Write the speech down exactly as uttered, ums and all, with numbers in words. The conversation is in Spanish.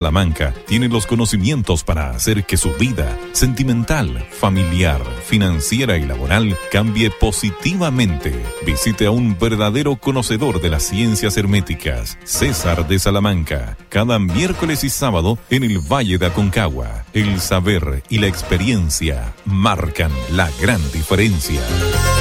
Salamanca tiene los conocimientos para hacer que su vida sentimental, familiar, financiera y laboral cambie positivamente. Visite a un verdadero conocedor de las ciencias herméticas, César de Salamanca, cada miércoles y sábado en el Valle de Aconcagua. El saber y la experiencia marcan la gran diferencia.